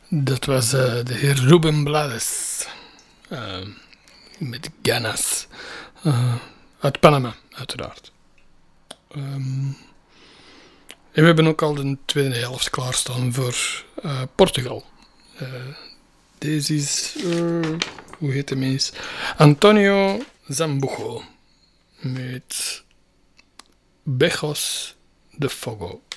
Dat was de heer Ruben Blades. Met Ganas. Uit Panama, uiteraard. En we hebben ook al de tweede helft klaarstaan voor Portugal. Deze is... hoe heet de mens? Antonio Zambujo. Met Bejos de Fogo.